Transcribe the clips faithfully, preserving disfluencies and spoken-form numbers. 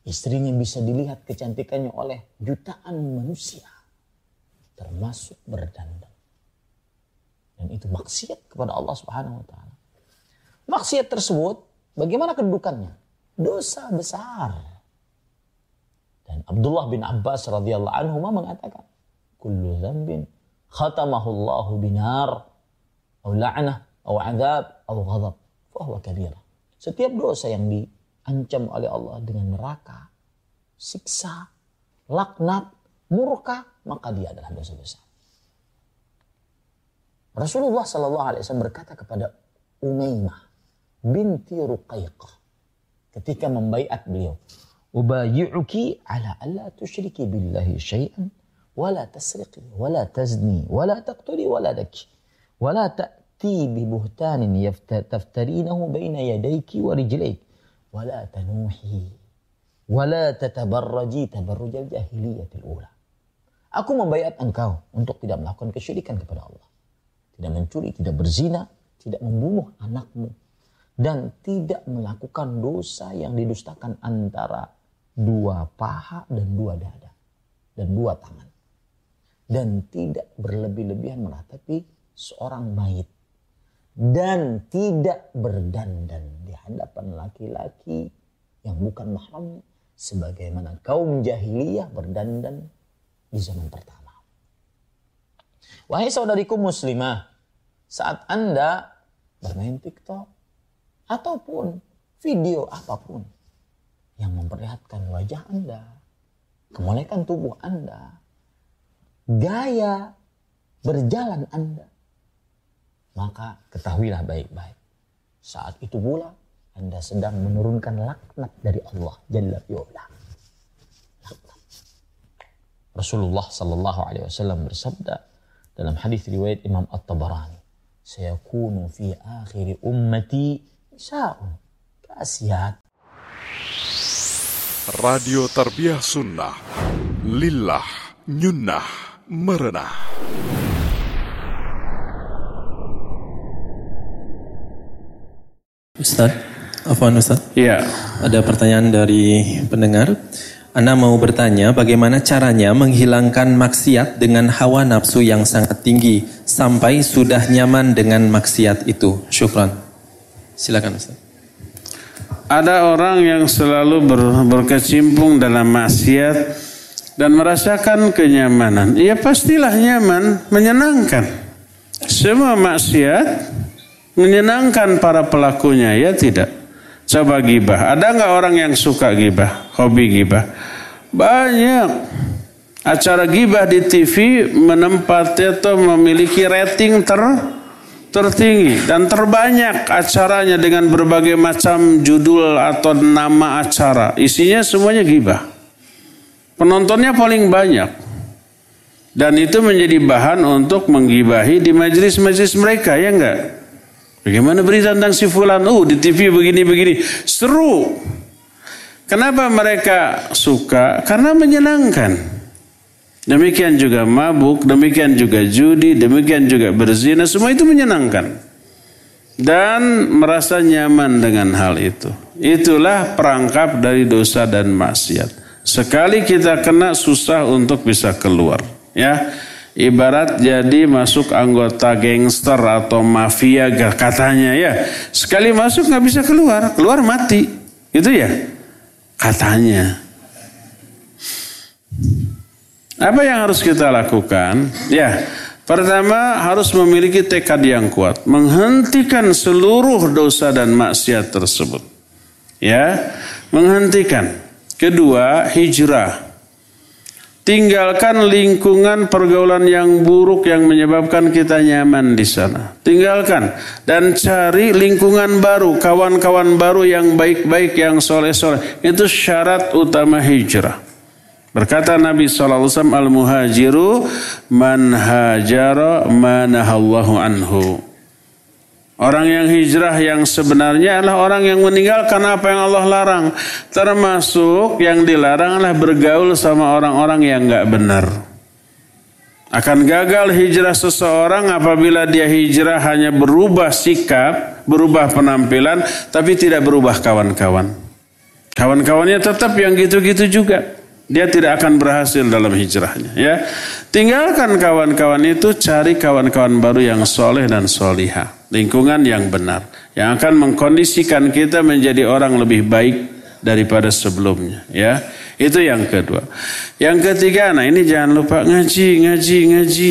Istrinya bisa dilihat kecantikannya oleh jutaan manusia. Termasuk berdandan. Dan itu maksiat kepada Allah Subhanahu wa taala. Maksiat tersebut bagaimana kedudukannya? Dosa besar. Dan Abdullah bin Abbas radhiyallahu anhu mengatakan, kullu dzambin khatamahu Allahu binar atau la'nah atau azab atau ghadab fa huwa kabira. Setiap dosa yang diancam oleh Allah dengan neraka, siksa, laknat, murka, maka dia adalah dosa besar. Rasulullah sallallahu alaihi wasallam berkata kepada Umaymah binti Ruqayqah ketika membaiat beliau, ubayyuki ala alla tusyriki billahi syai'an wa la tasriqi wa la tazni wa la taqtuli wa la daki wa la ta'ti bi buhtanin taftarinahu baina yadayki wa rijlayki wa la tanuhi wa la tatabarraji tabarrujal jahiliyatil ula. Aku membaiat engkau untuk tidak melakukan kesyirikan kepada Allah, tidak mencuri, tidak berzina, tidak membunuh anakmu, dan tidak melakukan dosa yang didustakan antara dua paha dan dua dada dan dua tangan, dan tidak berlebih-lebihan meratapi seorang mayit, dan tidak berdandan di hadapan laki-laki yang bukan mahram sebagaimana kaum jahiliyah berdandan di zaman pertama. Wahai saudariku muslimah, saat Anda bermain TikTok ataupun video apapun yang memperlihatkan wajah Anda, kemolekan tubuh Anda, gaya berjalan Anda, maka ketahuilah baik-baik, saat itu pula Anda sedang menurunkan laknat dari Allah Jalla fi'ula. Rasulullah sallallahu alaihi wasallam bersabda dalam hadis riwayat Imam At-Tabarani, sayakunu fi akhir ummati nisa'un kasiyat. Radio Tarbiyah Sunnah, lillah nyunnah merenah. Ustaz, afwan Ustaz. Iya. Ada pertanyaan dari pendengar. Ana mau bertanya bagaimana caranya menghilangkan maksiat dengan hawa nafsu yang sangat tinggi sampai sudah nyaman dengan maksiat itu. Syukran. Silakan Ustaz. Ada orang yang selalu ber, berkecimpung dalam maksiat dan merasakan kenyamanan. Ya pastilah nyaman, menyenangkan. Semua maksiat menyenangkan para pelakunya, ya tidak? Coba gibah. Ada nggak orang yang suka gibah, hobi gibah? Banyak. Acara gibah di T V menempati atau memiliki rating ter tertinggi dan terbanyak acaranya dengan berbagai macam judul atau nama acara. Isinya semuanya gibah. Penontonnya paling banyak. Dan itu menjadi bahan untuk menggibahi di majelis-majelis mereka, ya enggak? Bagaimana berita tentang si fulan? Oh, di T V begini-begini. Seru. Kenapa mereka suka? Karena menyenangkan. Demikian juga mabuk, demikian juga judi, demikian juga berzina. Semua itu menyenangkan. Dan merasa nyaman dengan hal itu. Itulah perangkap dari dosa dan maksiat. Sekali kita kena, susah untuk bisa keluar. Ya. Ibarat jadi masuk anggota gangster atau mafia katanya ya. Sekali masuk nggak bisa keluar, keluar mati. Itu ya katanya. Apa yang harus kita lakukan? Ya, pertama harus memiliki tekad yang kuat, menghentikan seluruh dosa dan maksiat tersebut. Ya, menghentikan. Kedua, hijrah. Tinggalkan lingkungan pergaulan yang buruk yang menyebabkan kita nyaman di sana. Tinggalkan dan cari lingkungan baru, kawan-kawan baru yang baik-baik, yang soleh-soleh. Itu syarat utama hijrah. Berkata Nabi shallallahu alaihi wasallam, al-muhajiru man hajara manahallahu anhu. Orang yang hijrah yang sebenarnya adalah orang yang meninggalkan apa yang Allah larang. Termasuk yang dilarang adalah bergaul sama orang-orang yang enggak benar. Akan gagal hijrah seseorang apabila dia hijrah hanya berubah sikap, berubah penampilan, tapi tidak berubah kawan-kawan. Kawan-kawannya tetap yang gitu-gitu juga. Dia tidak akan berhasil dalam hijrahnya. Ya, tinggalkan kawan-kawan itu, cari kawan-kawan baru yang soleh dan solihah. Lingkungan yang benar. Yang akan mengkondisikan kita menjadi orang lebih baik daripada sebelumnya. Ya, itu yang kedua. Yang ketiga, nah ini jangan lupa ngaji, ngaji, ngaji.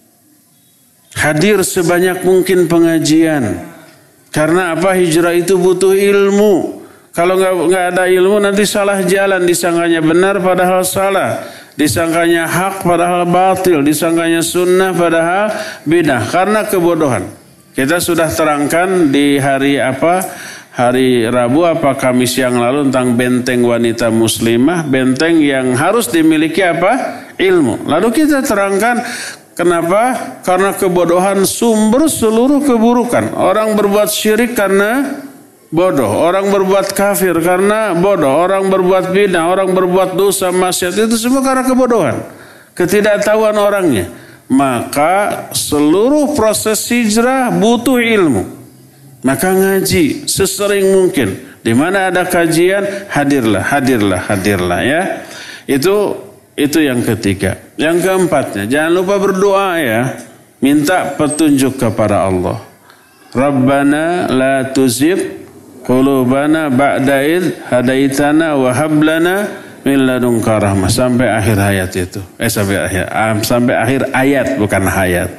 Hadir sebanyak mungkin pengajian. Karena apa? Hijrah itu butuh ilmu. Kalau nggak nggak ada ilmu nanti salah jalan, disangkanya benar padahal salah, disangkanya hak padahal batil, disangkanya sunnah padahal bidah karena kebodohan. Kita sudah terangkan di hari apa? Hari Rabu apa Kamis yang lalu tentang benteng wanita muslimah, benteng yang harus dimiliki apa? Ilmu. Lalu kita terangkan kenapa? Karena kebodohan sumber seluruh keburukan. Orang berbuat syirik karena bodoh, orang berbuat kafir karena bodoh, orang berbuat bidah, orang berbuat dosa maksiat, itu semua karena kebodohan, ketidaktahuan orangnya. Maka seluruh proses hijrah butuh ilmu. Maka ngaji sesering mungkin. Di mana ada kajian, hadirlah, hadirlah, hadirlah ya. Itu itu yang ketiga. Yang keempatnya, jangan lupa berdoa ya. Minta petunjuk kepada Allah. Rabbana la tuzigh qulubana ba'da id hadaitana wa hab lana min ladunka rahmah, sampai akhir ayat itu. Eh sampai akhir sampai akhir ayat, bukan hayat.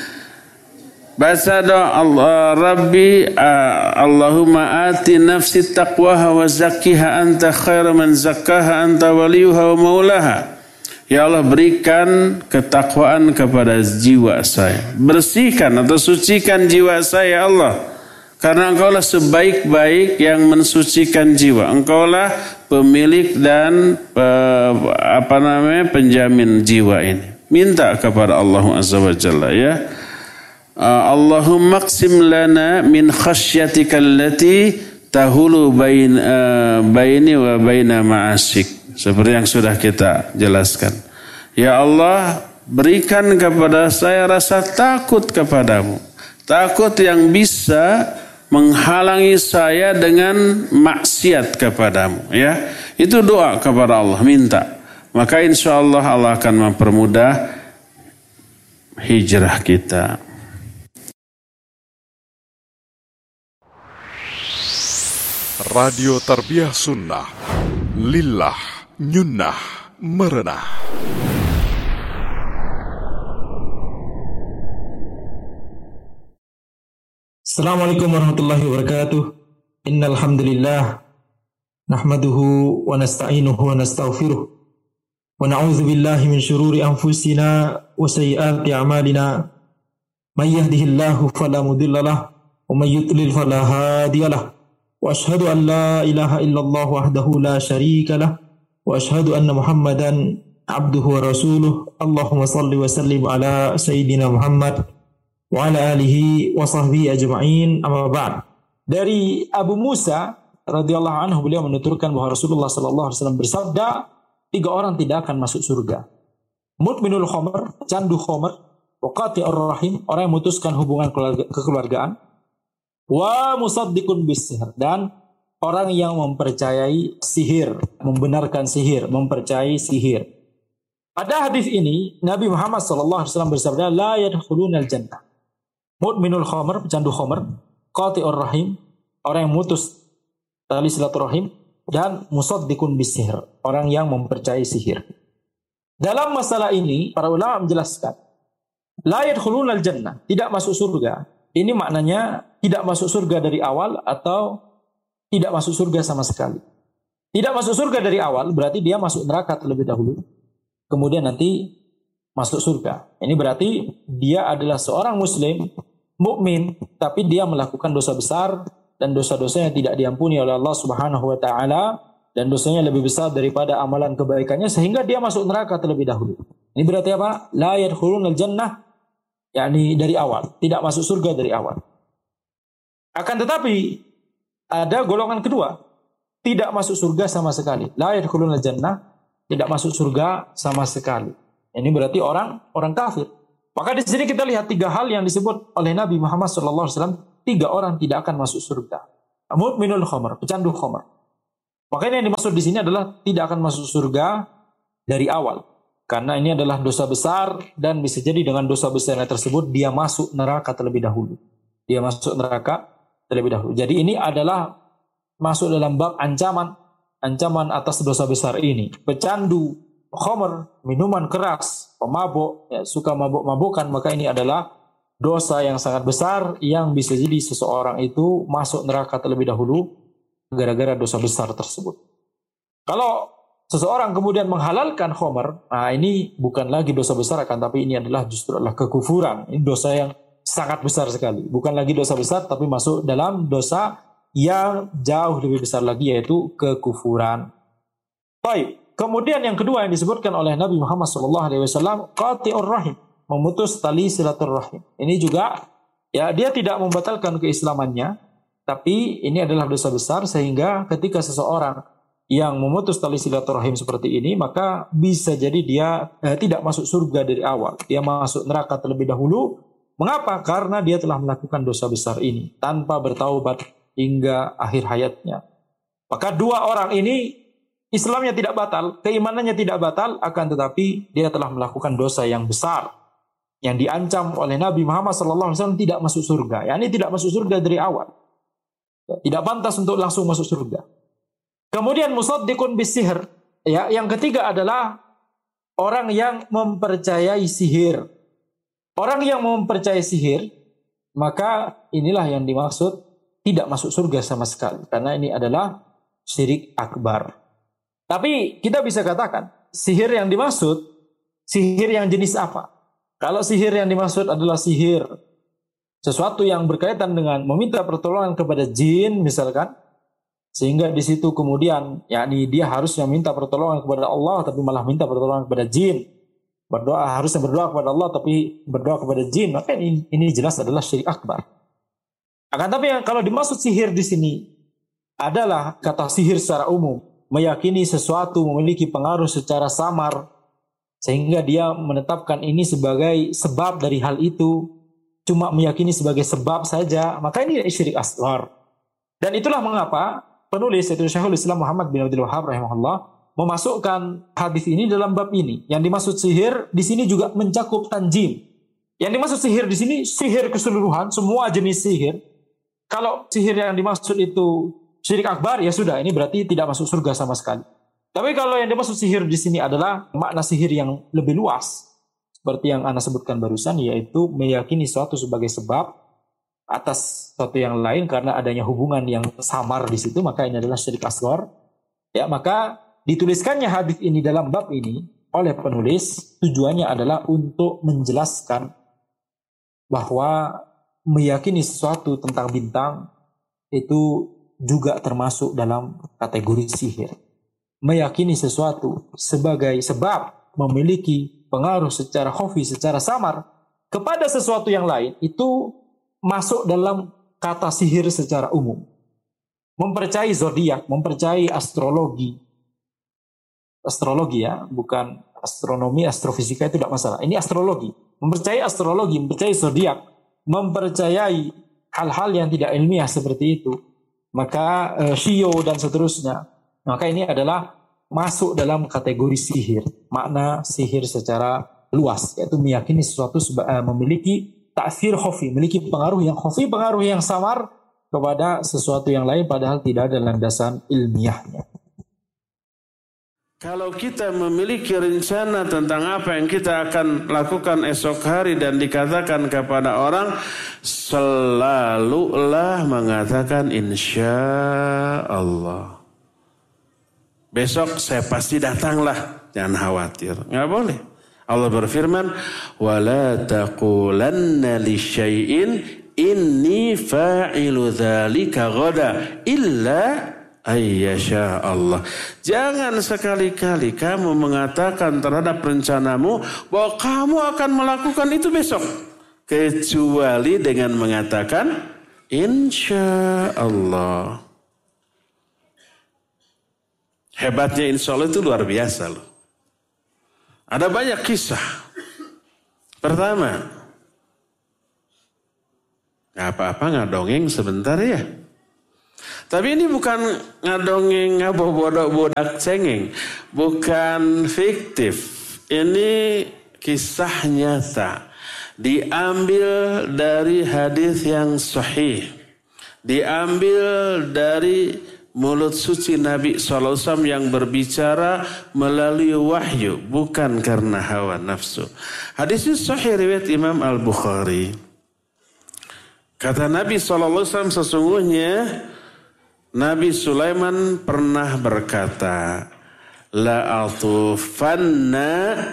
Baca doa Allah, Rabbi Allahumma ati nafsi taqwaha wa zakkiha anta khairu man zakkaha anta waliyuha wa maulaha. Ya Allah, berikan ketakwaan kepada jiwa saya. Bersihkan atau sucikan jiwa saya Allah. Karena engkaulah sebaik-baik yang mensucikan jiwa. Engkaulah pemilik dan uh, apa namanya penjamin jiwa ini. Minta kepada Allah Azza wa Jalla ya. Uh, Allahumma qsim lana min khasyatika allati tahulu bain uh, baini wa baina ma'asik. Seperti yang sudah kita jelaskan. Ya Allah, berikan kepada saya rasa takut kepadamu. Takut yang bisa menghalangi saya dengan maksiat kepadamu ya. Itu doa kepada Allah, minta. Maka insya Allah Allah akan mempermudah hijrah kita. Radio Tarbiyah Sunnah, lillah, nyunnah, merenah. Assalamualaikum warahmatullahi wabarakatuh. Innal hamdalillah nahmaduhu wa nasta'inuhu wa nastaghfiruh wa na'udzu billahi min shururi anfusina wa sayyiati a'malina. May yahdihillahu fala mudilla lahu wa may yudlil fala hadiya lahu. Wa asyhadu an la ilaha illallah wahdahu la syarika lahu wa asyhadu anna Muhammadan abduhu wa rasuluh. Allahumma shalli wa sallim ala sayyidina Muhammad wa ala alihi wa sahbihi ajma'in, amma ba'd. Dari Abu Musa radhiyallahu anhu, beliau menuturkan bahwa Rasulullah sallallahu alaihi wasallam bersabda, tiga orang tidak akan masuk surga. Mudminul khamr, candu khamr, wa qati'ur rahim, orang yang memutuskan hubungan keluarga, kekeluargaan, wa musaddiqun bis-sihr, dan orang yang mempercayai sihir, membenarkan sihir, mempercayai sihir. Pada hadis ini Nabi Muhammad sallallahu alaihi wasallam bersabda, la yadkhulunal jannah. Mudminul khamr, pecandu khamr, qati'ur rahim, orang yang memutus tali silaturahim, dan musaddiqun bis-sihr, orang yang mempercayai sihir. Dalam masalah ini para ulama menjelaskan, la yadkhulunal jannah, tidak masuk surga. Ini maknanya tidak masuk surga dari awal atau tidak masuk surga sama sekali. Tidak masuk surga dari awal berarti dia masuk neraka terlebih dahulu, kemudian nanti masuk surga. Ini berarti dia adalah seorang muslim, mukmin, tapi dia melakukan dosa besar dan dosa-dosanya tidak diampuni oleh Allah Subhanahu wa taala, dan dosanya lebih besar daripada amalan kebaikannya sehingga dia masuk neraka terlebih dahulu. Ini berarti apa? La yadkhulunal jannah, yakni dari awal, tidak masuk surga dari awal. Akan tetapi ada golongan kedua, tidak masuk surga sama sekali. La yadkhulunal jannah, tidak masuk surga sama sekali. Ini berarti orang orang kafir. Maka di sini kita lihat tiga hal yang disebut oleh Nabi Muhammad shallallahu alaihi wasallam, tiga orang tidak akan masuk surga. Mudminul khamr, pecandu khamr. Makanya yang dimaksud di sini adalah tidak akan masuk surga dari awal. Karena ini adalah dosa besar dan bisa jadi dengan dosa besar tersebut dia masuk neraka terlebih dahulu. Dia masuk neraka terlebih dahulu. Jadi ini adalah masuk dalam bab ancaman ancaman atas dosa besar ini. Pecandu, khamr, minuman keras, pemabuk, ya, suka mabuk-mabukan, maka ini adalah dosa yang sangat besar yang bisa jadi seseorang itu masuk neraka terlebih dahulu gara-gara dosa besar tersebut. Kalau seseorang kemudian menghalalkan khamr, nah ini bukan lagi dosa besar, akan tapi ini adalah justru adalah kekufuran. Ini dosa yang sangat besar sekali. Bukan lagi dosa besar, tapi masuk dalam dosa yang jauh lebih besar lagi, yaitu kekufuran. Baik. Kemudian yang kedua yang disebutkan oleh Nabi Muhammad shallallahu alaihi wasallam, qati'ur rahim, memutus tali silaturahim. Ini juga, ya, dia tidak membatalkan keislamannya, tapi ini adalah dosa besar sehingga ketika seseorang yang memutus tali silaturahim seperti ini, maka bisa jadi dia eh, tidak masuk surga dari awal. Dia masuk neraka terlebih dahulu. Mengapa? Karena dia telah melakukan dosa besar ini tanpa bertaubat hingga akhir hayatnya. Maka dua orang ini Islamnya tidak batal, keimanannya tidak batal, akan tetapi dia telah melakukan dosa yang besar yang diancam oleh Nabi Muhammad shallallahu alaihi wasallam tidak masuk surga. Ya, ini tidak masuk surga dari awal. Tidak pantas untuk langsung masuk surga. Kemudian musaddiqun bisihir, ya, yang ketiga adalah orang yang mempercayai sihir. Orang yang mempercayai sihir, maka inilah yang dimaksud tidak masuk surga sama sekali, karena ini adalah syirik akbar. Tapi kita bisa katakan sihir yang dimaksud sihir yang jenis apa? Kalau sihir yang dimaksud adalah sihir sesuatu yang berkaitan dengan meminta pertolongan kepada jin misalkan, sehingga di situ kemudian yakni dia harusnya minta pertolongan kepada Allah tapi malah minta pertolongan kepada jin. Berdoa harusnya berdoa kepada Allah tapi berdoa kepada jin, maka ini, ini jelas adalah syirik akbar. Akan tapi yang kalau dimaksud sihir di sini adalah kata sihir secara umum, meyakini sesuatu memiliki pengaruh secara samar sehingga dia menetapkan ini sebagai sebab dari hal itu, cuma meyakini sebagai sebab saja, maka ini syirik asghar. Dan itulah mengapa penulis yaitu Syekhul Islam Muhammad bin Abdul Wahhab rahimahullah memasukkan hadis ini dalam bab ini. Yang dimaksud sihir di sini juga mencakup tanjim. Yang dimaksud sihir di sini sihir keseluruhan, semua jenis sihir. Kalau sihir yang dimaksud itu syirik akbar, ya sudah, ini berarti tidak masuk surga sama sekali. Tapi kalau yang dimaksud sihir di sini adalah makna sihir yang lebih luas, seperti yang Anda sebutkan barusan, yaitu meyakini sesuatu sebagai sebab atas sesuatu yang lain karena adanya hubungan yang samar di situ, maka ini adalah syirik asghar. Ya, maka dituliskannya hadis ini dalam bab ini oleh penulis tujuannya adalah untuk menjelaskan bahwa meyakini sesuatu tentang bintang itu juga termasuk dalam kategori sihir. Meyakini sesuatu sebagai sebab memiliki pengaruh secara khafi, secara samar kepada sesuatu yang lain, itu masuk dalam kata sihir secara umum. Mempercayai zodiak, mempercayai astrologi. Astrologi ya, bukan astronomi, astrofisika itu tidak masalah. Ini astrologi. Mempercayai astrologi, mempercayai zodiak, mempercayai hal-hal yang tidak ilmiah seperti itu, maka uh, shio dan seterusnya, maka ini adalah masuk dalam kategori sihir. Makna sihir secara luas, yaitu meyakini sesuatu seba, uh, memiliki ta'thir khafi, memiliki pengaruh yang khafi, pengaruh yang samar kepada sesuatu yang lain padahal tidak ada landasan ilmiahnya. Kalau kita memiliki rencana tentang apa yang kita akan lakukan esok hari dan dikatakan kepada orang, selalulah mengatakan insya Allah. Besok saya pasti datanglah, jangan khawatir. Nggak boleh. Allah berfirman, wala taqulanna li syai'in inni fa'ilu dzalika ghada illa ayyasha Allah. Jangan sekali-kali kamu mengatakan terhadap rencanamu bahwa kamu akan melakukan itu besok, kecuali dengan mengatakan insya Allah. Hebatnya insya Allah itu luar biasa loh. Ada banyak kisah. Pertama, gak apa-apa ngadongeng sebentar ya. Tapi ini bukan ngadongeng ngabobodo bodak cengeng, bukan fiktif. Ini kisah nyata, diambil dari hadis yang sahih, diambil dari mulut suci Nabi shallallahu alaihi wasallam yang berbicara melalui wahyu, bukan karena hawa nafsu. Hadis ini sahih riwayat Imam Al-Bukhari. Kata Nabi shallallahu alaihi wasallam, sesungguhnya Nabi Sulaiman pernah berkata, la atufanna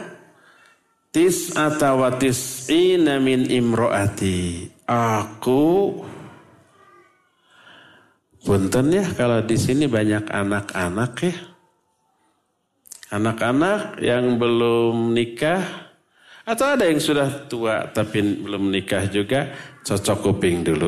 tis'ata wa tis'ina min imro'ati. Aku, punten ya kalau di sini banyak anak-anak ya. Anak-anak yang belum nikah atau ada yang sudah tua tapi belum nikah juga, cocok kuping dulu.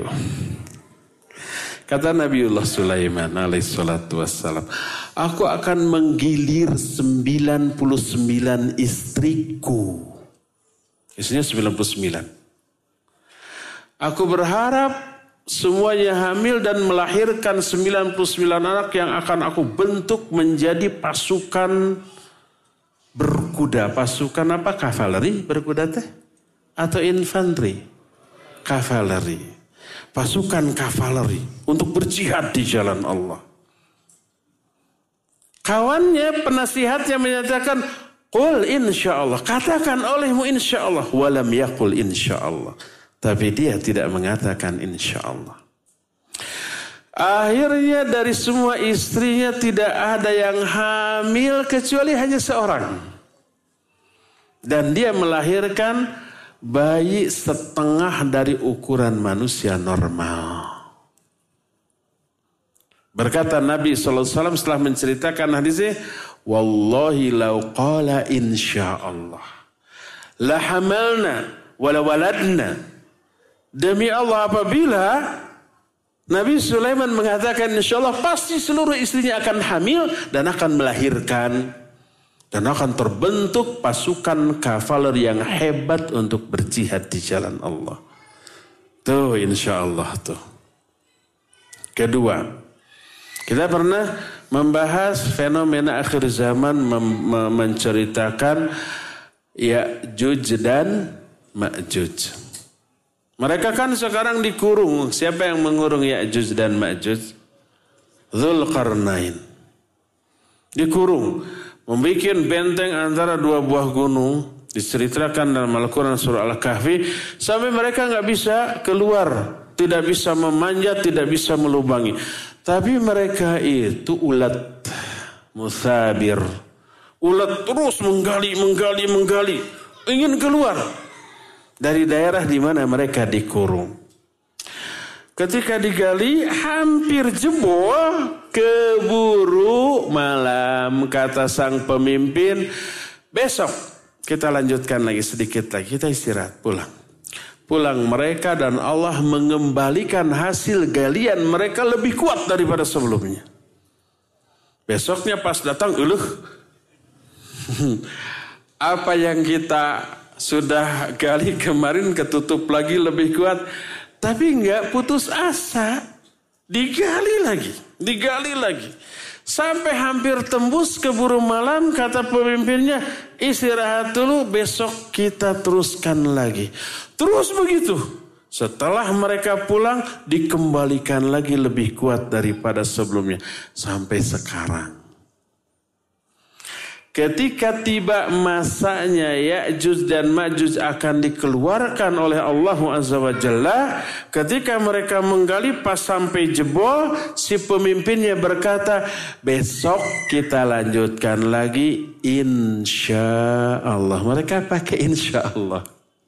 Kata Nabiullah Sulaiman alaihissalatu wassalam, aku akan menggilir sembilan puluh sembilan istriku. Istrinya sembilan puluh sembilan. Aku berharap semuanya hamil dan melahirkan sembilan puluh sembilan anak yang akan aku bentuk menjadi pasukan berkuda. Pasukan apa? Kavaleri berkuda teh? Atau infanteri? Kavaleri. Pasukan kavaleri untuk berjihad di jalan Allah. Kawannya, penasihatnya menyatakan, qul insyaallah, katakan olehmu insyaallah. Walam yaqul insyaallah. Tapi dia tidak mengatakan insyaallah. Akhirnya dari semua istrinya tidak ada yang hamil kecuali hanya seorang. Dan dia melahirkan bayi setengah dari ukuran manusia normal. Berkata Nabi shallallahu alaihi wasallam setelah menceritakan hadisnya, wallahi law qala insyaallah la hamalna wala waladna. Demi Allah, apabila Nabi Sulaiman mengatakan insyaallah, pasti seluruh istrinya akan hamil dan akan melahirkan. Dan akan terbentuk pasukan kavaleri yang hebat untuk berjihad di jalan Allah. Tuh insya Allah tuh. Kedua, kita pernah membahas fenomena akhir zaman mem- mem- menceritakan Ya'juj dan Ma'juj. Mereka kan sekarang dikurung. Siapa yang mengurung Ya'juj dan Ma'juj? Dzulqarnain. Dikurung. Membikin benteng antara dua buah gunung. Diceritakan dalam Al-Quran surah Al-Kahfi. Sampai mereka gak bisa keluar. Tidak bisa memanjat, tidak bisa melubangi. Tapi mereka itu ulat musabir. Ulat terus menggali, menggali, menggali. Ingin keluar dari daerah di mana mereka dikurung. Ketika digali hampir jebol, keburu malam, kata sang pemimpin, besok kita lanjutkan lagi sedikit lagi, kita istirahat, pulang. Pulang mereka dan Allah mengembalikan hasil galian mereka lebih kuat daripada sebelumnya. Besoknya pas datang, uluh, apa yang kita sudah gali kemarin ketutup lagi lebih kuat. Tapi enggak putus asa. Digali lagi. Digali lagi. Sampai hampir tembus keburu malam. Kata pemimpinnya, istirahat dulu, besok kita teruskan lagi. Terus begitu. Setelah mereka pulang, dikembalikan lagi lebih kuat daripada sebelumnya. Sampai sekarang. Ketika tiba masanya Ya'juj dan Ma'juj akan dikeluarkan oleh Allah Azza wa Jalla. Ketika mereka menggali pas sampai jebol, si pemimpinnya berkata, besok kita lanjutkan lagi insya Allah. Mereka pakai insya Allah.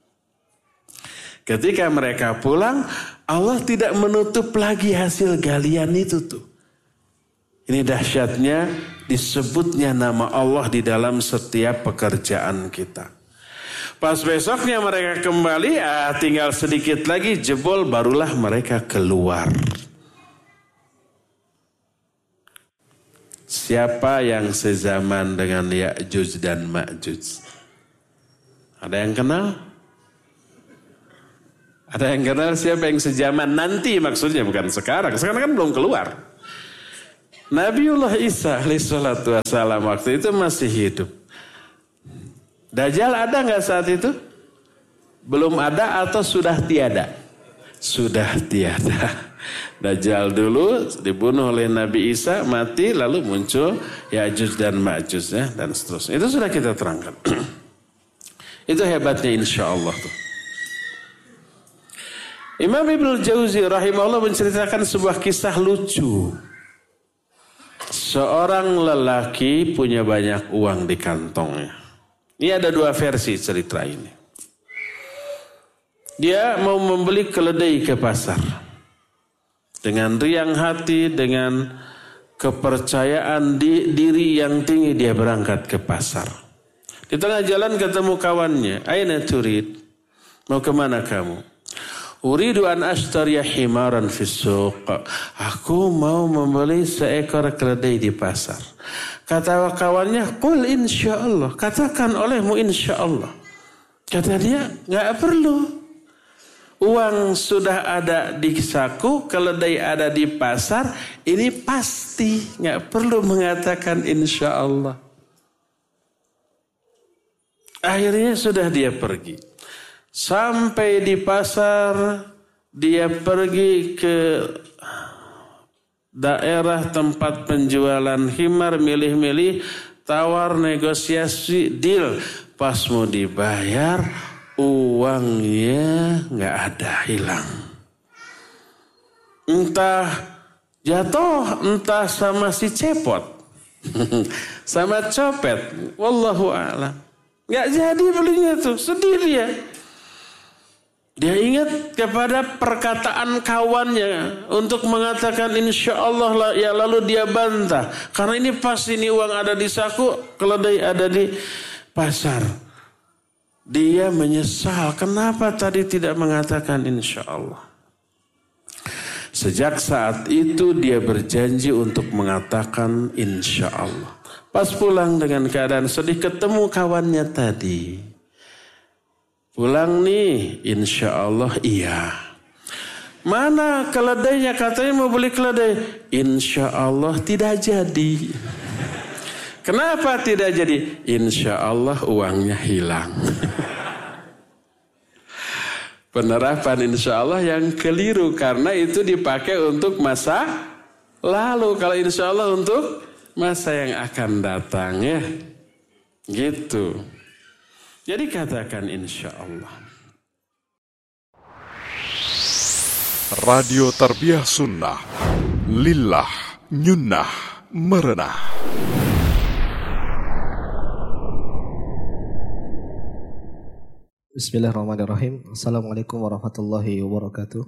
Ketika mereka pulang, Allah tidak menutup lagi hasil galian itu tuh. Ini dahsyatnya disebutnya nama Allah di dalam setiap pekerjaan kita. Pas besoknya mereka kembali, ah, tinggal sedikit lagi jebol, barulah mereka keluar. Siapa yang sezaman dengan Ya'juj dan Ma'juj? Ada yang kenal? Ada yang kenal siapa yang sezaman nanti, maksudnya bukan sekarang. Sekarang kan belum keluar. Nabiullah Isa alaihissalatu wassalam waktu itu masih hidup. Dajjal ada nggak saat itu? Belum ada atau sudah tiada? Sudah tiada. Dajjal dulu dibunuh oleh Nabi Isa, mati, lalu muncul Ya'juj dan Ma'juj ya, dan seterusnya. Itu sudah kita terangkan. Itu hebatnya insya Allah tuh. Imam Ibnul Jauzi rahimahullah menceritakan sebuah kisah lucu. Seorang lelaki punya banyak uang di kantongnya. Ini ada dua versi cerita ini. Dia mau membeli keledai ke pasar. Dengan riang hati, dengan kepercayaan di, diri yang tinggi dia berangkat ke pasar. Di tengah jalan ketemu kawannya. Aina turid? Mau kemana kamu? Uridu an ashtariya himaran fis suq. Aku mau membeli seekor keledai di pasar. Kata kawannya, qul insyaallah. Katakan olehmu insyaallah. Kata dia, enggak perlu. Uang sudah ada di saku, keledai ada di pasar, ini pasti, enggak perlu mengatakan insyaallah. Akhirnya sudah dia pergi. Sampai di pasar, dia pergi ke daerah tempat penjualan himar, milih-milih, tawar, negosiasi, deal. Pas mau dibayar, uangnya nggak ada, hilang. Entah jatuh, entah sama si cepot, sama copet. Wallahu a'lam. Nggak jadi belinya tuh, sedih dia. Dia ingat kepada perkataan kawannya untuk mengatakan insya Allah ya, lalu dia bantah. Karena ini pasti ini uang ada di saku, keledai ada di pasar. Dia menyesal kenapa tadi tidak mengatakan insya Allah. Sejak saat itu dia berjanji untuk mengatakan insya Allah. Pas pulang dengan keadaan sedih ketemu kawannya tadi. Pulang nih, insya Allah iya. Mana keledainya? Katanya mau beli keledai. Insya Allah tidak jadi. Kenapa tidak jadi? Insya Allah uangnya hilang. Penerapan insya Allah yang keliru. Karena itu dipakai untuk masa lalu. Kalau insya Allah untuk masa yang akan datang ya. Gitu. Jadi katakan insya Allah. Radio Tarbiyah Sunnah. Lillah, nyunnah, merenah. Bismillahirrahmanirrahim. Assalamualaikum warahmatullahi wabarakatuh.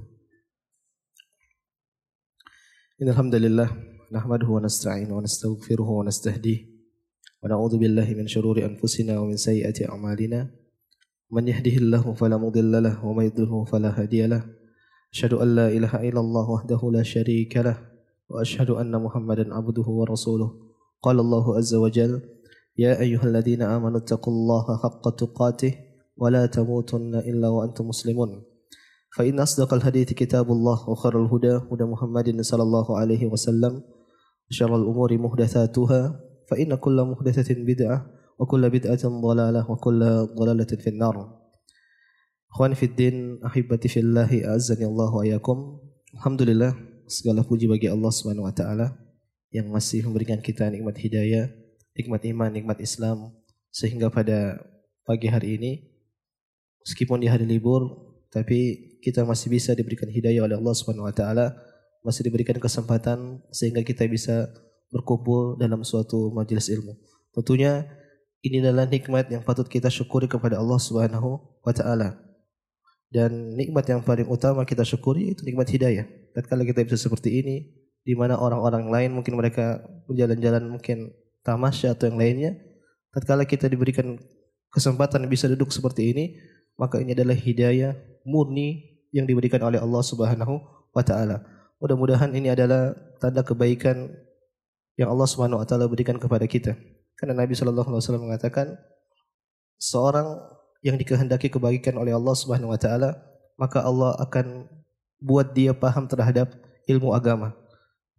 Innalhamdulillah. Nahmaduhu wa nasta'inuhu wa nastaghfiruhu wa nastahdihi. Wa na'udzu billahi min syururi anfusina wa min sayyiati a'malina. Man yahdihillahu fala mudilla lahu wa may yudlilhu fala hadiya lahu. Asyhadu an la ilaha illallah wahdahu la syarika lahu wa asyhadu anna Muhammadan abduhu wa rasuluh. Qala Allahu azza wa jalla, ya ayyuhalladzina amanu taqullaha haqqa tuqatih wa la tamutunna illa wa antum muslimun. Fa inna asdaqal hadithi kitabullah wa khairal huda huda Muhammadin sallallahu alaihi wasallam. Syarrul umuri muhdatsatuha. Fa inna kulla muhdatsatin bid'ah wa kulla bid'atin dhalalah wa kulla dhalalatin finnar. Ikhwani fid din, ahibati fillahi, a'azzani Allah wa iyyakum. Alhamdulillah, segala puji bagi Allah Subhanahu wa taala yang masih memberikan kita nikmat hidayah, nikmat iman, nikmat Islam, sehingga pada pagi hari ini meskipun di hari libur tapi kita masih bisa diberikan hidayah oleh Allah Subhanahu wa taala, masih diberikan kesempatan sehingga kita bisa berkumpul dalam suatu majelis ilmu. Tentunya ini adalah nikmat yang patut kita syukuri kepada Allah Subhanahu wa taala. Dan nikmat yang paling utama kita syukuri itu nikmat hidayah. Tatkala kita bisa seperti ini, di mana orang-orang lain mungkin mereka berjalan-jalan mungkin tamasya atau yang lainnya, tatkala kita diberikan kesempatan bisa duduk seperti ini, maka ini adalah hidayah murni yang diberikan oleh Allah Subhanahu wa taala. Mudah-mudahan ini adalah tanda kebaikan yang Allah Subhanahu wa taala berikan kepada kita. Karena Nabi sallallahu alaihi wasallam mengatakan seorang yang dikehendaki kebaikan oleh Allah Subhanahu wa taala, maka Allah akan buat dia paham terhadap ilmu agama.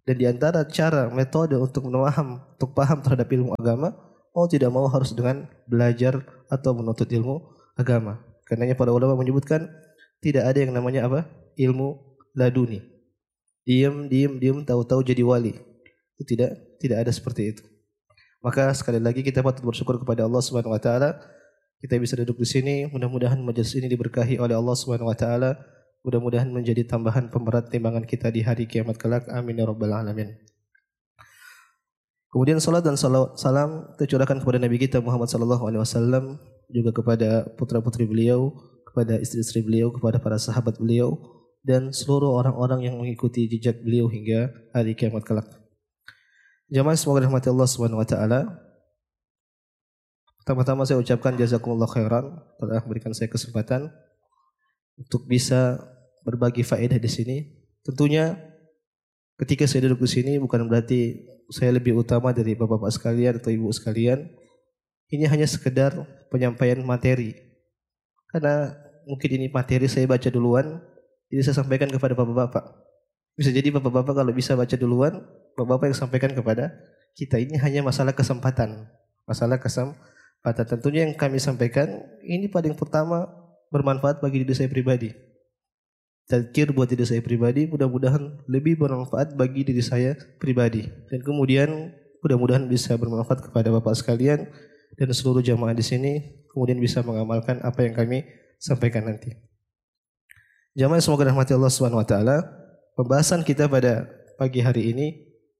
Dan di antara cara metode untuk memaham, untuk paham terhadap ilmu agama, mau tidak mau harus dengan belajar atau menuntut ilmu agama. Karenanya para ulama menyebutkan tidak ada yang namanya apa? Ilmu laduni. Diam, diam, diam, tahu-tahu jadi wali. Itu tidak tidak ada seperti itu. Maka sekali lagi kita patut bersyukur kepada Allah Subhanahu wa taala. Kita bisa duduk di sini, mudah-mudahan majelis ini diberkahi oleh Allah Subhanahu wa taala. Mudah-mudahan menjadi tambahan pemberat timbangan kita di hari kiamat kelak. Amin ya rabbal alamin. Kemudian salat dan salam tercurahkan kepada Nabi kita Muhammad sallallahu alaihi wasallam, juga kepada putra-putri beliau, kepada istri-istri beliau, kepada para sahabat beliau, dan seluruh orang-orang yang mengikuti jejak beliau hingga hari kiamat kelak. Jamaah semoga rahmati Allah Subhanahu wa taala. Pertama-tama saya ucapkan jazakumullah khairan telah memberikan saya kesempatan untuk bisa berbagi faedah di sini. Tentunya ketika saya duduk di sini bukan berarti saya lebih utama dari bapak-bapak sekalian atau ibu sekalian. Ini hanya sekedar penyampaian materi. Karena mungkin ini materi saya baca duluan, jadi saya sampaikan kepada bapak-bapak. Bisa jadi bapak-bapak kalau bisa baca duluan, bapak-bapak yang sampaikan kepada kita. Ini hanya masalah kesempatan. Masalah kesempatan. Tentunya yang kami sampaikan ini paling pertama bermanfaat bagi diri saya pribadi. Tadzkir buat diri saya pribadi, mudah-mudahan lebih bermanfaat bagi diri saya pribadi. Dan kemudian mudah-mudahan bisa bermanfaat kepada Bapak sekalian dan seluruh jamaah di sini, kemudian bisa mengamalkan apa yang kami sampaikan nanti. Jamaah semoga rahmati Allah Subhanahu wa taala. Pembahasan kita pada pagi hari ini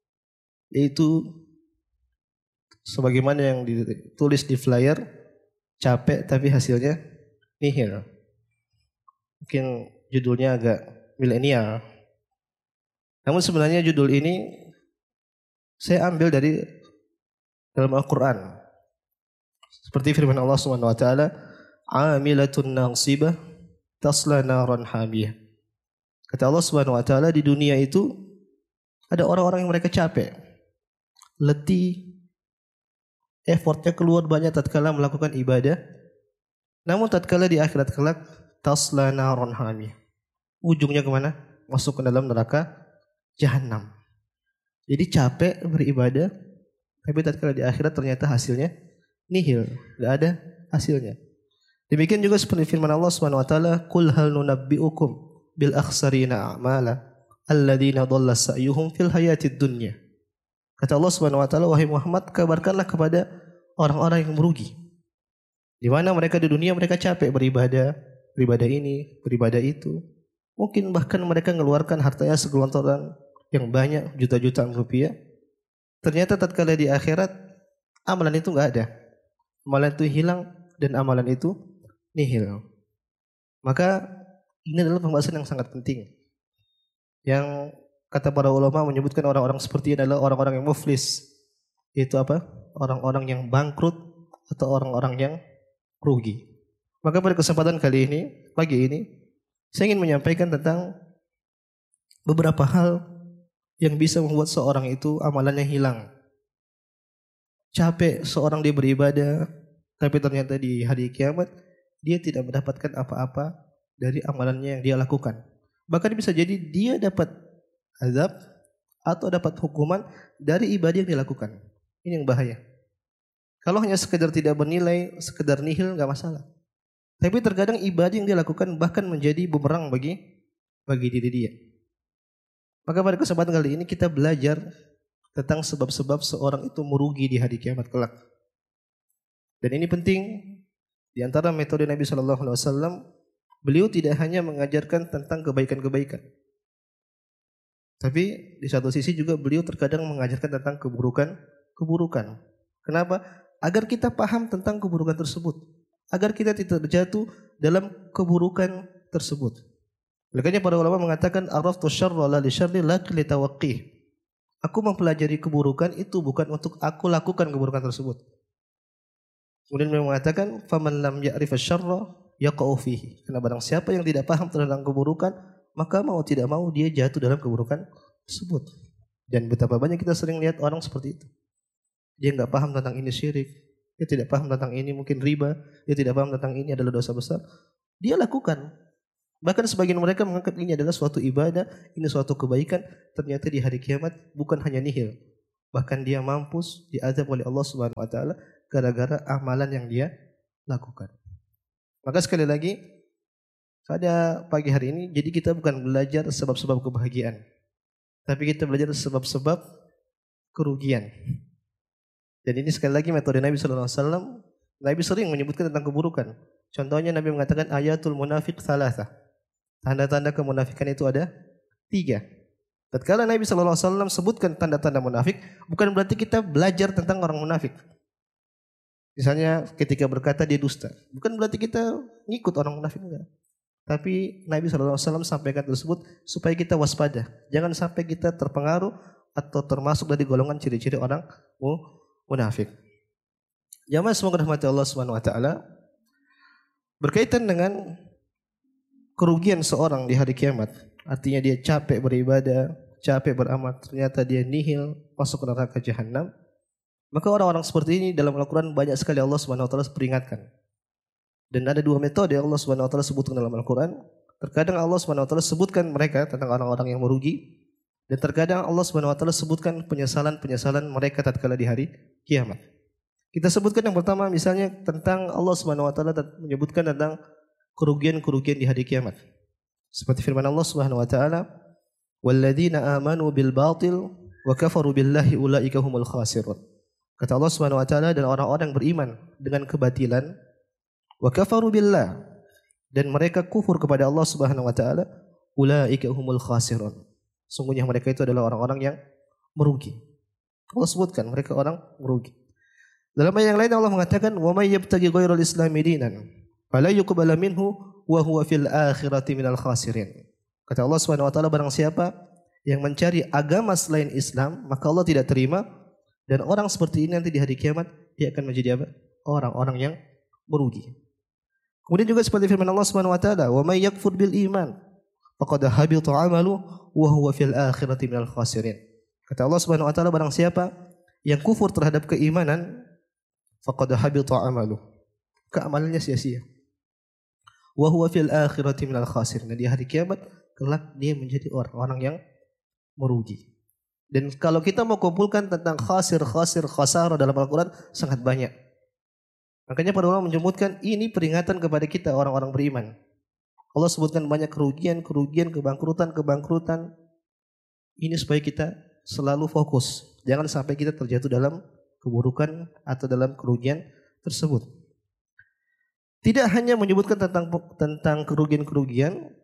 yaitu sebagaimana yang ditulis di flyer, capek tapi hasilnya nihil. Mungkin judulnya agak milenial. Namun sebenarnya judul ini saya ambil dari dalam Al-Quran. Seperti firman Allah Subhanahu wa taala, "Amilatun nasibah tasla naran hamiyah." Kata Allah Subhanahu wa taala, di dunia itu ada orang-orang yang mereka capek, letih, effortnya keluar banyak tatkala melakukan ibadah. Namun tatkala di akhirat kelak tasla naron hamiyah. Ujungnya kemana? Masuk ke dalam neraka jahanam. Jadi capek beribadah, tapi tatkala di akhirat ternyata hasilnya nihil, enggak ada hasilnya. Demikian juga seperti firman Allah Subhanahu wa taala, "Qul hal nunabbi'ukum bil akhsarina a'mala alladziina dhalla sa'yuhum fil hayatid dunya." Kata Allah Subhanahu wa taala, wahai Muhammad, kabarkanlah kepada orang-orang yang merugi. Di mana mereka di dunia mereka capek beribadah, beribadah ini, beribadah itu. Mungkin bahkan mereka mengeluarkan hartanya segelontoran yang banyak, juta-jutaan rupiah. Ternyata tatkala di akhirat amalan itu enggak ada. Amalan itu hilang dan amalan itu nihil. Maka ini adalah pembahasan yang sangat penting. Yang kata para ulama menyebutkan orang-orang seperti ini adalah orang-orang yang muflis. Itu apa? Orang-orang yang bangkrut atau orang-orang yang rugi. Maka pada kesempatan kali ini, pagi ini, saya ingin menyampaikan tentang beberapa hal yang bisa membuat seorang itu amalannya hilang. Capek seorang dia beribadah, tapi ternyata di hari kiamat dia tidak mendapatkan apa-apa dari amalannya yang dia lakukan. Bahkan bisa jadi dia dapat azab atau dapat hukuman dari ibadah yang dilakukan. Ini yang bahaya. Kalau hanya sekedar tidak bernilai, sekedar nihil, enggak masalah. Tapi terkadang ibadah yang dia lakukan bahkan menjadi bumerang bagi bagi diri dia. Maka pada kesempatan kali ini kita belajar tentang sebab-sebab seorang itu merugi di hari kiamat kelak. Dan ini penting. Di antara metode Nabi shallallahu alaihi wasallam, beliau tidak hanya mengajarkan tentang kebaikan-kebaikan. Tapi di satu sisi juga beliau terkadang mengajarkan tentang keburukan-keburukan. Kenapa? Agar kita paham tentang keburukan tersebut. Agar kita tidak terjatuh dalam keburukan tersebut. Makanya para ulama mengatakan araftu syarra la li syarri lakin li tawaqqih. Aku mempelajari keburukan itu bukan untuk aku lakukan keburukan tersebut. Kemudian beliau mengatakan faman lam ya'rif asy-syarra yaqa'u fihi. Karena barang siapa yang tidak paham tentang keburukan, maka mau tidak mau dia jatuh dalam keburukan tersebut. Dan betapa banyak kita sering lihat orang seperti itu. Dia enggak paham tentang ini syirik, dia tidak paham tentang ini mungkin riba, dia tidak paham tentang ini adalah dosa besar. Dia lakukan. Bahkan sebagian mereka menganggap ini adalah suatu ibadah, ini suatu kebaikan. Ternyata di hari kiamat bukan hanya nihil, bahkan dia mampus, diazab oleh Allah Subhanahu wa taala gara-gara amalan yang dia lakukan. Maka sekali lagi pada pagi hari ini, jadi kita bukan belajar sebab-sebab kebahagiaan, tapi kita belajar sebab-sebab kerugian. Dan ini sekali lagi metode Nabi sallallahu alaihi wasallam. Nabi sering menyebutkan tentang keburukan. Contohnya Nabi mengatakan ayatul munafiq thalatha. Tanda-tanda kemunafikan itu ada tiga. Tatkala Nabi sallallahu alaihi wasallam sebutkan tanda-tanda munafik, bukan berarti kita belajar tentang orang munafik. Misalnya ketika berkata dia dusta, bukan berarti kita ngikut orang munafik, enggak. Tapi Nabi sallallahu alaihi wasallam sampaikan tersebut supaya kita waspada. Jangan sampai kita terpengaruh atau termasuk dari golongan ciri-ciri orang munafik. Jamaah semoga rahmati Allah Subhanahu wa taala, berkaitan dengan kerugian seorang di hari kiamat, artinya dia capek beribadah, capek beramal, ternyata dia nihil, masuk ke neraka jahanam. Maka orang-orang seperti ini dalam Al-Quran banyak sekali Allah Subhanahu wa taala peringatkan. Dan ada dua metode yang Allah Subhanahu wa taala sebutkan dalam Al-Quran. Terkadang Allah Subhanahu wa taala sebutkan mereka tentang orang-orang yang merugi, dan terkadang Allah Subhanahu wa taala sebutkan penyesalan-penyesalan mereka tatkala di hari kiamat. Kita sebutkan yang pertama misalnya tentang Allah Subhanahu wa taala menyebutkan tentang kerugian-kerugian di hari kiamat. Seperti firman Allah Subhanahu wa taala, "Walladzina amanu bil batil wa kafaru billahi ulaika humul khasirun." Kata Allah Subhanahu wa taala, dan orang-orang beriman dengan kebatilan, wa kafaru billah, dan mereka kufur kepada Allah Subhanahu wa taala, ulaika humul khasirun. Sungguhnya mereka itu adalah orang-orang yang merugi. Allah sebutkan mereka orang merugi. Dalam ayat yang lain Allah mengatakan, "Wa may yabtaghi ghairal islami dinan fala yuqbala minhu wa huwa fil akhirati minal khasirin." Kata Allah Subhanahu wa taala, barang siapa yang mencari agama selain Islam, maka Allah tidak terima, dan orang seperti ini nanti di hari kiamat dia akan menjadi apa? Orang-orang yang merugi. Kemudian juga seperti firman Allah Subhanahu wa taala, "Wa may yakfur bil iman faqad habita 'amalu wa huwa fil akhirati minal khasirin." Kata Allah Subhanahu wa taala, barang siapa yang kufur terhadap keimanan, faqad habita 'amalu, keamalannya sia-sia. Wa huwa fil akhirati minal khasirin. Di hari kiamat kelak dia menjadi orang-orang yang merugi. Dan kalau kita mau kumpulkan tentang khasir, khasir, khasara dalam Al-Quran sangat banyak. Makanya para ulama menyebutkan ini peringatan kepada kita orang-orang beriman. Allah sebutkan banyak kerugian, kerugian, kebangkrutan, kebangkrutan. Ini supaya kita selalu fokus. Jangan sampai kita terjatuh dalam keburukan atau dalam kerugian tersebut. Tidak hanya menyebutkan tentang tentang kerugian-kerugian,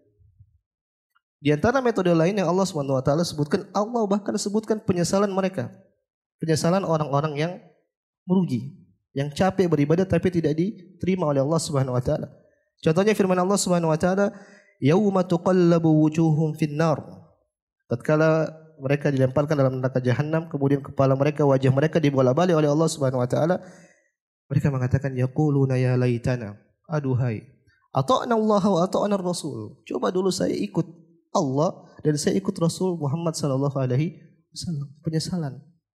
di antara metode lain yang Allah subhanahu wa taala sebutkan, Allah bahkan sebutkan penyesalan mereka. Penyesalan orang-orang yang merugi, yang capek beribadah tapi tidak diterima oleh Allah Subhanahu wa taala. Contohnya firman Allah Subhanahu wa taala, "Yauma tuqallabu wujuhum fin-nar." Tatkala mereka dilemparkan dalam neraka jahanam, kemudian kepala mereka, wajah mereka dibola-balik oleh Allah Subhanahu wa taala. Mereka mengatakan, yaquluna ya laitana, aduhai, ata'na Allah wa ata'na Rasul. Coba dulu saya ikut Allah dan saya ikut Rasul Muhammad sallallahu alaihi wasallam. Penyesalan.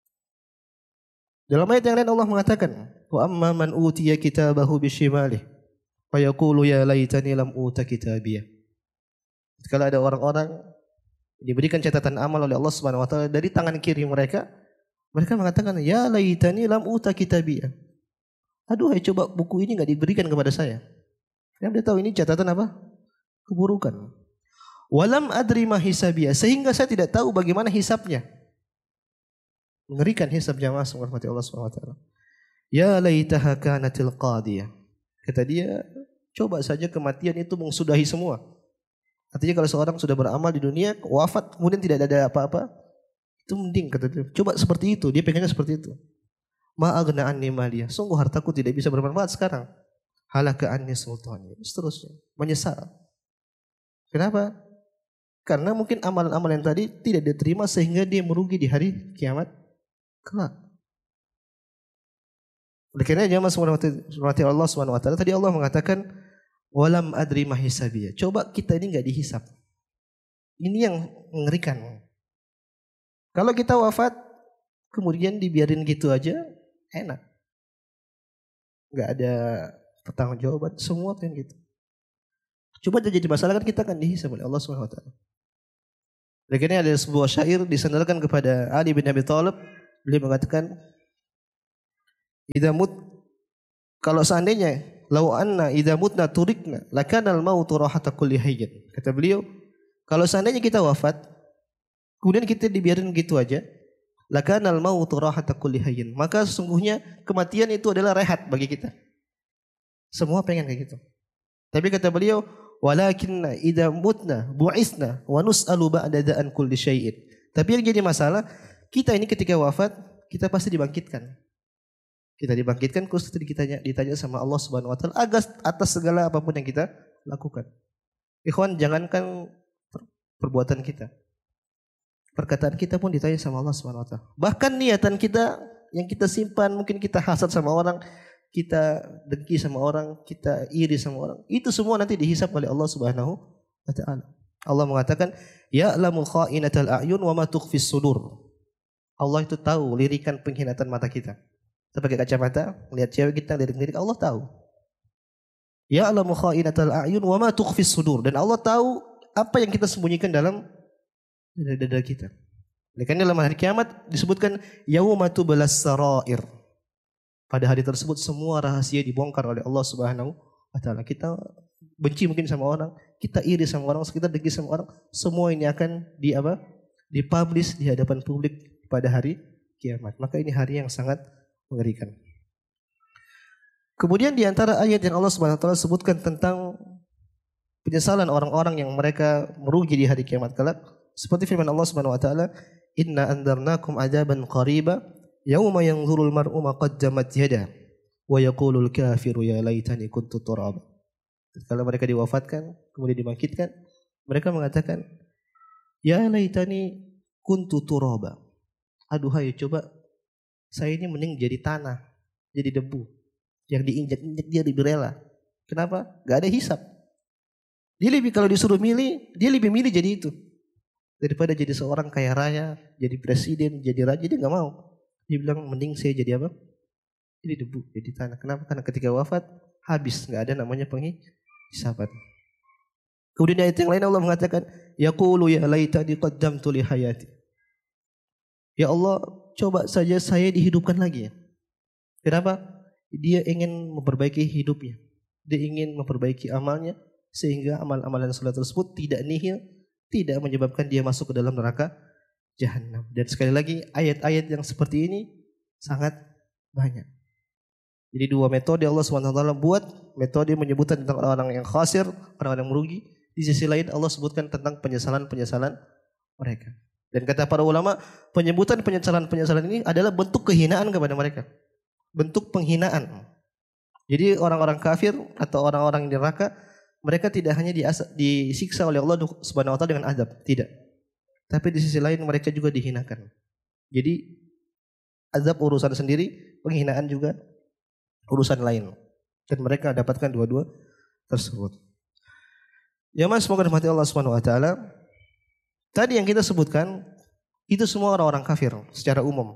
Dalam ayat yang lain Allah mengatakan, wa amma man utiya kitabahu bishimalih fa yaqulu ya laitani lam uta kitabiyah. Kalau ada orang-orang diberikan catatan amal oleh Allah Subhanahu wa taala dari tangan kiri mereka, mereka mengatakan ya laitani lam uta kitabiyah. Aduh, hai, coba buku ini enggak diberikan kepada saya. Karena dia tahu ini catatan apa? Keburukan. Walam adri ma hisabiyah, sehingga saya tidak tahu bagaimana hisabnya. Mengerikan hisab jamaah subhanahu Allah subhanahu wa taala. Ya laitaha kanatil qadiyah. Kata dia, coba saja kematian itu mengsudahi semua. Artinya kalau seorang sudah beramal di dunia, wafat kemudian tidak ada apa-apa, itu mending kata dia. Coba seperti itu, dia pengennya seperti itu. Ma aghna anni maliyah. Sungguh hartaku tidak bisa bermanfaat sekarang. Halaka anni sultani. Seterusnya, menyesal. Kenapa? Karena mungkin amalan-amalan tadi tidak diterima sehingga dia merugi di hari kiamat kelak. Oleh karena jamaah subhanahu Allah subhanahu wa taala, tadi Allah mengatakan walam adri ma hisabiyah. Coba kita ini enggak dihisab. Ini yang mengerikan. Kalau kita wafat kemudian dibiarin gitu aja enak. Enggak ada pertanggungjawaban, semua kan gitu. Cuma jadi masalah kan kita akan dihisab oleh Allah Subhanahu wa taala. Berikutnya ada sebuah syair disandarkan kepada Ali bin Abi Thalib. Beliau mengatakan, "Idza mut kalau seandainya lau anna idza mutna turikna lakana al-mautu rahata kulli hayyin." Kata beliau, kalau seandainya kita wafat, kemudian kita dibiarin gitu aja, lakana al-mautu rahata kulli hayyin, maka sesungguhnya kematian itu adalah rehat bagi kita. Semua pengen kayak gitu. Tapi kata beliau, walakinna idza mutna bu'isna wa nus'alu ba'da da'an kulli syai'in. Tapi yang jadi masalah, kita ini ketika wafat, kita pasti dibangkitkan. Kita dibangkitkan terus ditanya, ditanya sama Allah Subhanahu wa taala atas segala apapun yang kita lakukan. Ikhwan, jangankan perbuatan kita, perkataan kita pun ditanya sama Allah Subhanahu wa taala. Bahkan niatan kita yang kita simpan, mungkin kita hasad sama orang, kita dengki sama orang, kita iri sama orang, itu semua nanti dihisab oleh Allah Subhanahu wa taala. Allah mengatakan, ya'lamu kha'inatal a'yun wa ma tukhfis sudur. Allah itu tahu lirikan pengkhianatan mata kita. Kita pakai kacamata, lihat cewek kita lirik-lirik, Allah tahu. Ya'lamu kha'inatal a'yun wa ma tukhfis sudur, dan Allah tahu apa yang kita sembunyikan dalam dada kita. Karena dalam hari kiamat disebutkan yauma tublas sarair. Pada hari tersebut semua rahasia dibongkar oleh Allah Subhanahu wa taala. Kita benci mungkin sama orang, kita iri sama orang, kita dengki sama orang, semua ini akan di apa? Dipublish di hadapan publik pada hari kiamat. Maka ini hari yang sangat mengerikan. Kemudian di antara ayat yang Allah Subhanahu wa taala sebutkan tentang penyesalan orang-orang yang mereka merugi di hari kiamat kelak, seperti firman Allah Subhanahu wa taala, "Inna andarnakum adzaban qariba yauma yanzurul mar'u ma qaddamat yada wa yaqulul kafiru ya laitani kuntu turaba." Kalau mereka diwafatkan kemudian dibangkitkan, mereka mengatakan, "Ya laitani kuntu turaba." Aduhai, coba saya ini mending jadi tanah, jadi debu yang diinjak-injak dia lebih rela. Kenapa? Gak ada hisab. Dia lebih, kalau disuruh milih, dia lebih milih jadi itu daripada jadi seorang kaya raya, jadi presiden, jadi raja. Dia gak mau. Dia bilang mending saya jadi apa? Jadi debu, jadi tanah. Kenapa? Karena ketika wafat habis, gak ada namanya penghisaban. Kemudian ayat yang lain Allah mengatakan, yaqulu ya laitani qaddamtu li hayati. Ya Allah, coba saja saya dihidupkan lagi ya. Kenapa? Dia ingin memperbaiki hidupnya. Dia ingin memperbaiki amalnya sehingga amal-amalan salat tersebut tidak nihil, tidak menyebabkan dia masuk ke dalam neraka Jahannam. Dan sekali lagi ayat-ayat yang seperti ini sangat banyak. Jadi dua metode Allah subhanahu wa taala buat, metode menyebutkan tentang orang-orang yang khasir, orang-orang yang merugi. Di sisi lain Allah sebutkan tentang penyesalan-penyesalan mereka. Dan kata para ulama, penyebutan penyesalan-penyesalan ini adalah bentuk kehinaan kepada mereka. Bentuk penghinaan. Jadi orang-orang kafir atau orang-orang di neraka, mereka tidak hanya disiksa oleh Allah subhanahu wa taala dengan azab, tidak. Tapi di sisi lain mereka juga dihinakan. Jadi azab urusan sendiri, penghinaan juga urusan lain. Dan mereka dapatkan dua-dua tersebut. Ya mas, semoga dirahmati Allah subhanahu wa taala. Tadi yang kita sebutkan itu semua orang-orang kafir secara umum.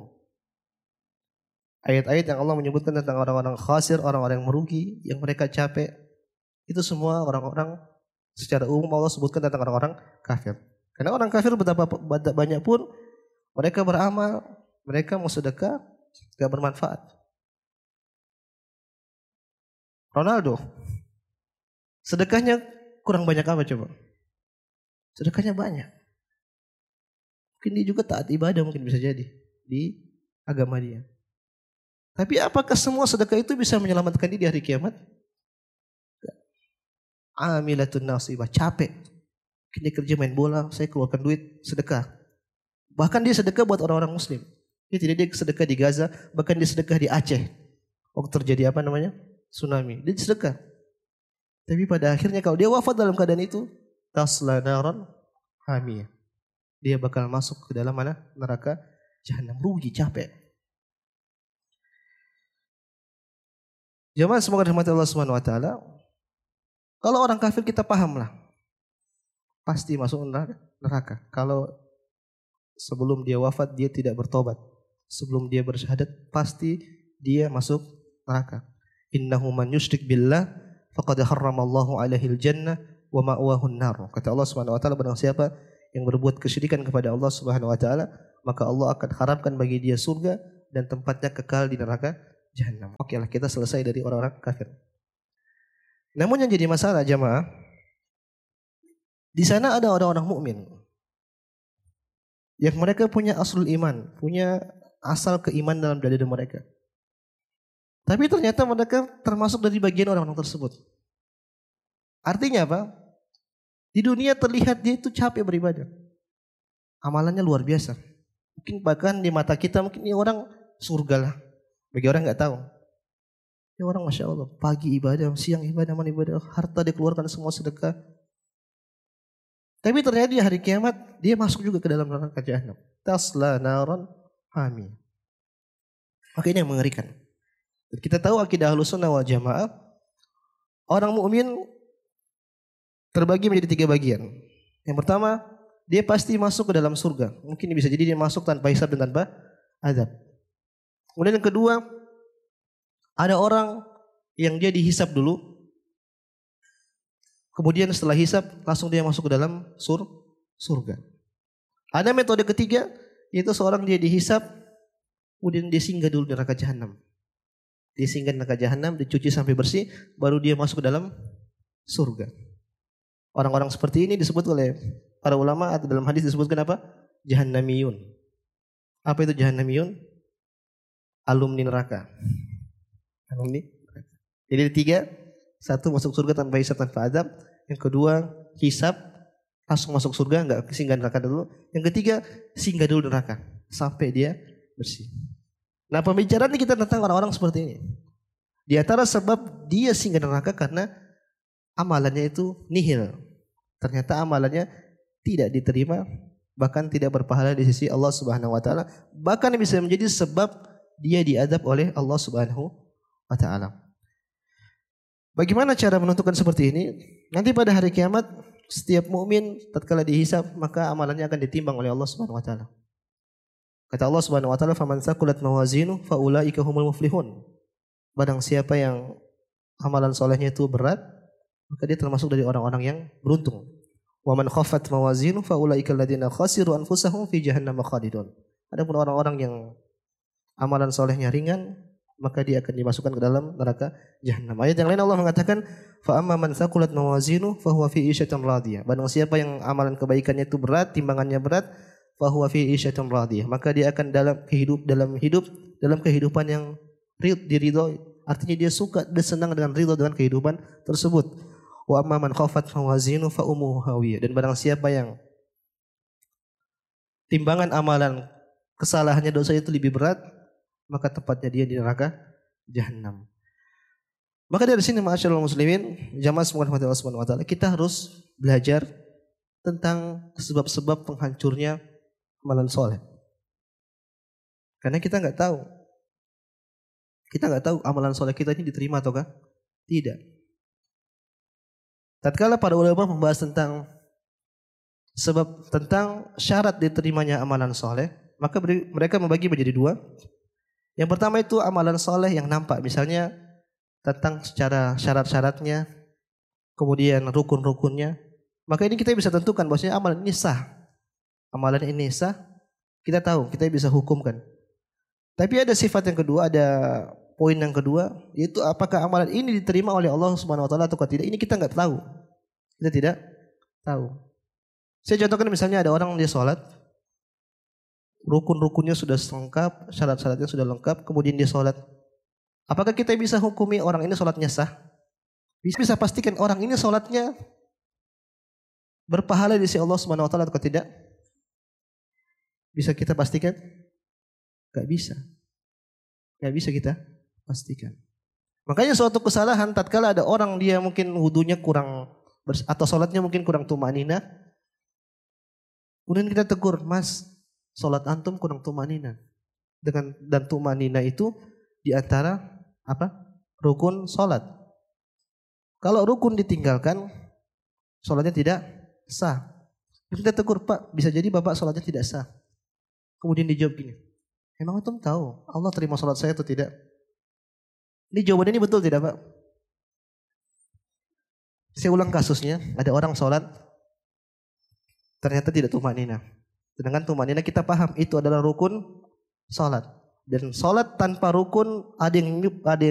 Ayat-ayat yang Allah menyebutkan tentang orang-orang khasir, orang-orang yang merugi, yang mereka capek, itu semua orang-orang secara umum Allah sebutkan tentang orang-orang kafir. Karena orang kafir betapa banyak pun mereka beramal, mereka mau sedekah, gak bermanfaat. Ronaldo, sedekahnya kurang banyak apa coba? Sedekahnya banyak. Mungkin dia juga taat ibadah, mungkin bisa jadi di agama dia. Tapi apakah semua sedekah itu bisa menyelamatkan dia di hari kiamat? Amilatun nasibah, capek. Dia kerja main bola, saya keluarkan duit sedekah. Bahkan dia sedekah buat orang-orang muslim. Dia tidak dia sedekah di Gaza, bahkan dia sedekah di Aceh. Waktu terjadi apa namanya? Tsunami. Dia sedekah. Tapi pada akhirnya kalau dia wafat dalam keadaan itu, tasla naran hamiyah. Dia bakal masuk ke dalam mana? Neraka Jahannam. Rugi, capek. Jemaah semoga dirahmati Allah subhanahu wa taala. Kalau orang kafir kita pahamlah, pasti masuk neraka. Kalau sebelum dia wafat dia tidak bertobat, sebelum dia bersyahadat pasti dia masuk neraka. Innahu man yusyrik billah faqad harramallahu alaihil jannah wa wa ma'wahun nar. Kata Allah Subhanahu wa taala, barang siapa yang berbuat kesyirikan kepada Allah Subhanahu wa taala, maka Allah akan haramkan bagi dia surga dan tempatnya kekal di neraka jahanam. Oke lah, kita selesai dari orang-orang kafir. Namun yang jadi masalah jamaah, di sana ada orang-orang mukmin yang mereka punya aslul iman, punya asal keiman dalam diri mereka. Tapi ternyata mereka termasuk dari bagian orang-orang tersebut. Artinya apa? Di dunia terlihat dia itu capek beribadah. Amalannya luar biasa. Mungkin bahkan di mata kita mungkin ini orang surga lah. Bagi orang nggak tahu. Ini orang Masya Allah, pagi ibadah, siang ibadah, malam ibadah, harta dikeluarkan semua sedekah. Tapi ternyata di hari kiamat dia masuk juga ke dalam neraka jahanam. Tasla naran hamiyah. Maka ini yang mengerikan. Kita tahu akidah Ahlussunnah wal Jamaah, orang mukmin terbagi menjadi tiga bagian. Yang pertama, dia pasti masuk ke dalam surga. Mungkin bisa jadi dia masuk tanpa hisab dan tanpa azab. Kemudian yang kedua, ada orang yang dia dihisab dulu. Kemudian setelah hisab langsung dia masuk ke dalam sur surga. Ada metode ketiga, yaitu seorang dia dihisab, kemudian dia singgah dulu di neraka jahanam. Dia singgah di neraka jahanam, dicuci sampai bersih, baru dia masuk ke dalam surga. Orang-orang seperti ini disebut oleh para ulama atau dalam hadis disebutkan apa? Jahannamiyun. Apa itu jahannamiyun? Alumni neraka. Alumni neraka. Jadi ada tiga. Satu, masuk surga tanpa hisab, tanpa azab. Yang kedua, hisab, langsung masuk surga, enggak singgah neraka dulu. Yang ketiga, singgah dulu neraka sampai dia bersih. Nah, pembicaraan kita tentang orang-orang seperti ini. Di antara sebab dia singgah neraka karena amalannya itu nihil. Ternyata amalannya tidak diterima, bahkan tidak berpahala di sisi Allah Subhanahu wa taala, bahkan bisa menjadi sebab dia diazab oleh Allah Subhanahu wa taala. Bagaimana cara menentukan seperti ini? Nanti pada hari kiamat setiap mukmin tatkala dihisab maka amalannya akan ditimbang oleh Allah Subhanahu wa taala. Kata Allah Subhanahu wa taala, "Faman saqulat mawazinu faulaika humul muflihun." Barang siapa yang amalan solehnya itu berat, maka dia termasuk dari orang-orang yang beruntung. Wa man khaffat mawazinu faulaika alladziina khasiru anfusahum fi jahannam khalidun. Adapun orang-orang yang amalan solehnya ringan, maka dia akan dimasukkan ke dalam neraka jahanam. Ayat yang lain Allah mengatakan, fa amma man thaqulat mawazinu fa huwa fi 'ishatin radiyah. Barang siapa yang amalan kebaikannya itu berat, timbangannya berat, fa huwa fi 'ishatin radiyah, maka dia akan dalam kehidup dalam hidup dalam kehidupan yang diridhoi. Artinya dia suka, dia senang dengan ridha dengan kehidupan tersebut. Wa amma man khafat mawazinu fa ummuhu hawiyah. Dan barang siapa yang timbangan amalan kesalahannya, dosa itu lebih berat, maka tempatnya dia di neraka jahanam. Maka dari sini ma'asyiral muslimin, jamaah semua rahmati Allah Subhanahu wa taala, kita harus belajar tentang sebab-sebab penghancurnya amalan soleh. Karena kita nggak tahu, kita nggak tahu amalan soleh kita ini diterima ataukah tidak. Tatkala para ulama membahas tentang sebab tentang syarat diterimanya amalan soleh, maka mereka membagi menjadi dua. Yang pertama itu amalan soleh yang nampak, misalnya tentang secara syarat-syaratnya, kemudian rukun-rukunnya. Maka ini kita bisa tentukan bahwasanya amalan ini sah. Amalan ini sah, kita tahu, kita bisa hukumkan. Tapi ada sifat yang kedua, ada poin yang kedua, yaitu apakah amalan ini diterima oleh Allah Subhanahu wa taala atau tidak. Ini kita enggak tahu. Kita tidak tahu. Saya contohkan misalnya ada orang dia sholat, rukun-rukunnya sudah lengkap, syarat-syaratnya sudah lengkap, kemudian dia sholat. Apakah kita bisa hukumi orang ini sholatnya sah? Bisa, bisa pastikan orang ini sholatnya berpahala di sisi Allah Subhanahu wa taala atau tidak? Bisa kita pastikan? Gak bisa. Gak bisa kita pastikan. Makanya suatu kesalahan tatkala ada orang dia mungkin wudunya kurang atau sholatnya mungkin kurang tumanina, kemudian kita tegur, "Mas, sholat antum kurang tumanina." Dengan dan tumanina itu di antara apa? Rukun sholat. Kalau rukun ditinggalkan, sholatnya tidak sah. Kita tegur, "Pak, bisa jadi bapak sholatnya tidak sah." Kemudian dijawab gini, "Emang antum tahu Allah terima sholat saya atau tidak?" Ini jawaban ini betul tidak, Pak? Saya ulang kasusnya, ada orang sholat ternyata tidak tumanina. Sedangkan tumanina kita paham itu adalah rukun sholat. Dan sholat tanpa rukun ada yang ada